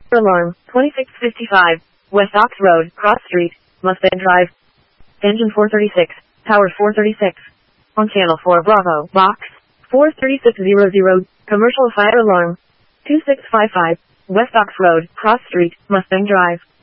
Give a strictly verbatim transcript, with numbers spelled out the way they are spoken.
Alarm, twenty-six fifty-five, West Ox Road, Cross Street, Mustang Drive. Engine four thirty-six, Tower four thirty-six. On Channel four Bravo, Box, four three six zero zero, Commercial Fire Alarm, two six five five, West Ox Road, Cross Street, Mustang Drive.